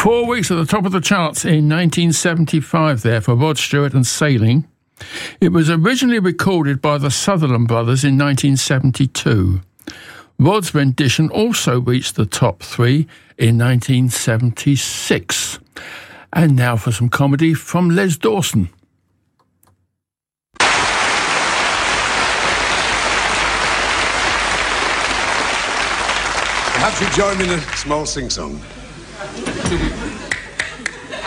4 weeks at the top of the charts in 1975 there for Rod Stewart and Sailing. It was originally recorded by the Sutherland Brothers in 1972. Rod's rendition also reached the top 3 in 1976. And now for some comedy from Les Dawson. Perhaps you join me in a small sing-song.